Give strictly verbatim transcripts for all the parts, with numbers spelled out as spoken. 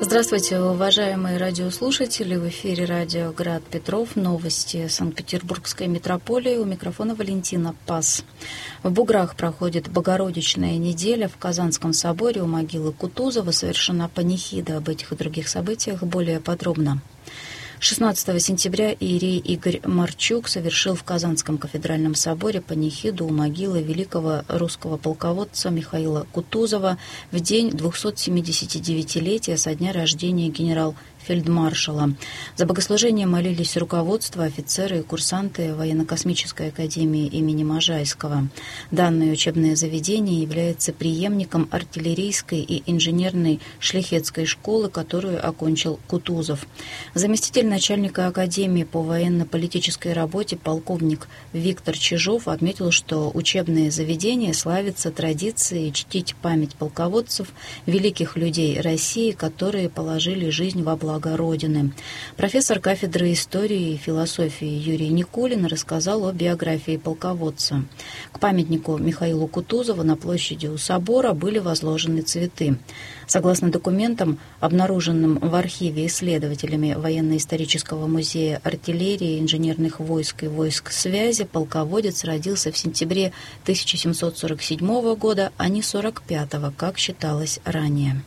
Здравствуйте, уважаемые радиослушатели. В эфире радио «Град Петров». Новости Санкт-Петербургской метрополии. У микрофона Валентина Пас. В Буграх проходит Богородичная неделя. В Казанском соборе у могилы Кутузова совершена панихида. Об этих и других событиях более подробно. шестнадцатого сентября иерей Игорь Марчук совершил в Казанском кафедральном соборе панихиду у могилы великого русского полководца Михаила Кутузова в день двухсотсемидесятидевятилетия со дня рождения генерал-фельдмаршала. За богослужение молились руководство, офицеры и курсанты военно-космической академии имени Можайского. Данное учебное заведение является преемником артиллерийской и инженерной шляхетской школы, которую окончил Кутузов. Заместитель начальника Академии по военно-политической работе полковник Виктор Чижов отметил, что учебное заведение славится традицией чтить память полководцев, великих людей России, которые положили жизнь во благо Родины. Профессор кафедры истории и философии Юрий Никулин рассказал о биографии полководца. К памятнику Михаилу Кутузову на площади у собора были возложены цветы. Согласно документам, обнаруженным в архиве исследователями военно-исторического музея артиллерии, инженерных войск и войск связи, полководец родился в сентябре тысяча семьсот сорок седьмого года, а не сорок пятого, как считалось ранее.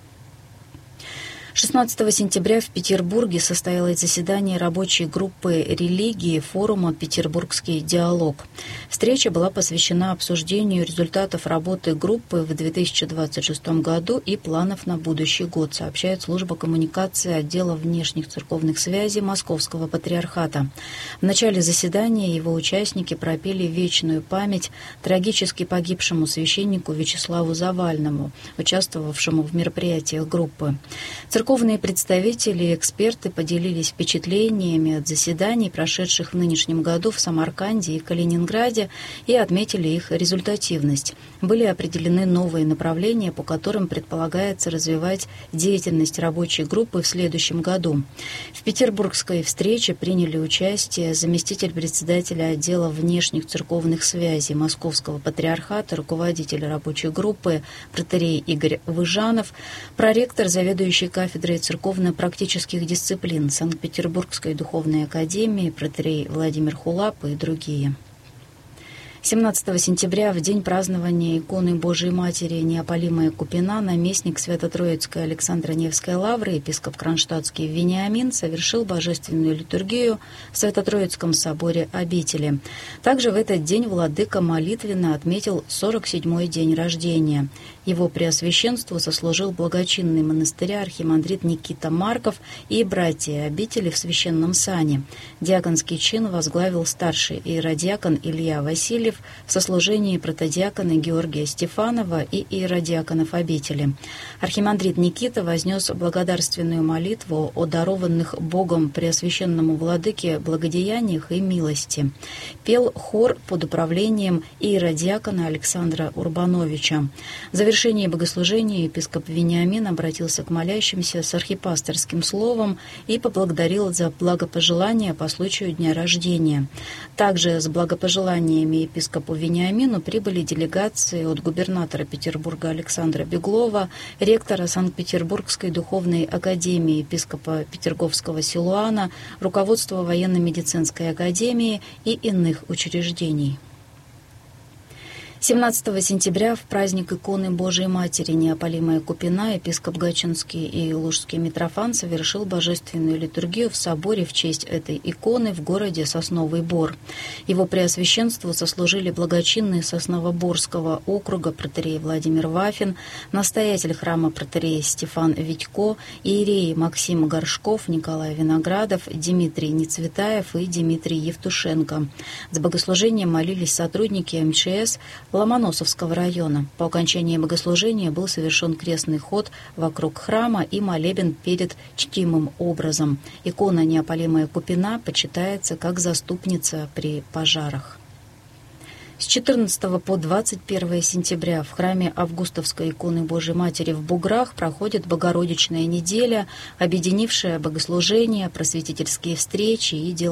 шестнадцатого сентября в Петербурге состоялось заседание рабочей группы религии форума «Петербургский диалог». Встреча была посвящена обсуждению результатов работы группы в две тысячи двадцать шестом году и планов на будущий год, сообщает служба коммуникации отдела внешних церковных связей Московского патриархата. В начале заседания его участники пропели вечную память трагически погибшему священнику Вячеславу Завальному, участвовавшему в мероприятиях группы. Церковные представители и эксперты поделились впечатлениями от заседаний, прошедших в нынешнем году в Самарканде и Калининграде, и отметили их результативность. Были определены новые направления, по которым предполагается развивать деятельность рабочей группы в следующем году. В петербургской встрече приняли участие заместитель председателя отдела внешних церковных связей Московского патриархата, руководитель рабочей группы протоиерей Игорь Выжанов, проректор, заведующий кафедрой церковно-практических дисциплин Санкт-Петербургской духовной академии протоиерей Владимир Хулап и другие. семнадцатого сентября, в день празднования иконы Божией Матери Неопалимая Купина, наместник Свято-Троицкой Александро-Невской лавры, епископ Кронштадтский Вениамин, совершил божественную литургию в Свято-Троицком соборе обители. Также в этот день владыка молитвенно отметил сорок седьмой день рождения. Его преосвященству сослужил благочинный монастыря архимандрит Никита Марков и братья обители в священном сане. Диаконский чин возглавил старший иеродиакон Илья Васильев, в сослужении протодиакона Георгия Стефанова и иеродиаконов обители. Архимандрит Никита вознес благодарственную молитву о дарованных Богом преосвященному владыке благодеяниях и милости. Пел хор под управлением иеродиакона Александра Урбановича. В завершении богослужения епископ Вениамин обратился к молящимся с архипасторским словом и поблагодарил за благопожелания по случаю дня рождения. Также с благопожеланиями епископа епископу Вениамину прибыли делегации от губернатора Петербурга Александра Беглова, ректора Санкт-Петербургской духовной академии епископа Петерговского Силуана, руководства военно-медицинской академии и иных учреждений. семнадцатого сентября в праздник иконы Божией Матери Неопалимая Купина епископ Гатчинский и Лужский Митрофан совершил божественную литургию в соборе в честь этой иконы в городе Сосновый Бор. Его преосвященству сослужили благочинный Сосновоборского округа протоиерей Владимир Вафин, настоятель храма протоиерей Стефан Витько, иереи Максим Горшков, Николай Виноградов, Дмитрий Нецветаев и Дмитрий Евтушенко. С богослужением молились сотрудники эм че эс Ломоносовского района. По окончании богослужения был совершен крестный ход вокруг храма и молебен перед чтимым образом. Икона Неопалимая Купина почитается как заступница при пожарах. С четырнадцатого по двадцать первое сентября в храме Августовской иконы Божией Матери в Буграх проходит Богородичная неделя, объединившая богослужения, просветительские встречи и дела